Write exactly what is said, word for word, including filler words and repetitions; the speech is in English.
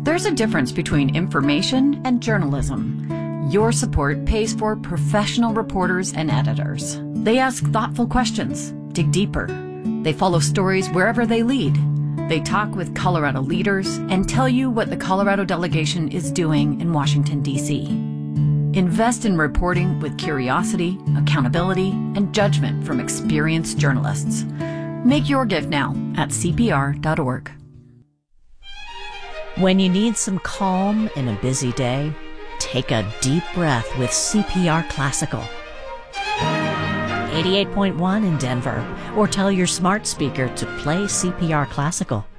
There's a difference between information and journalism. Your support pays for professional reporters and editors. They ask thoughtful questions, dig deeper. They follow stories wherever they lead. They talk with Colorado leaders and tell you what the Colorado delegation is doing in Washington, D C Invest in reporting with curiosity, accountability, and judgment from experienced journalists. Make your gift now at C P R dot org. When you need some calm in a busy day, take a deep breath with C P R Classical. eighty-eight point one in Denver, or tell your smart speaker to play C P R Classical.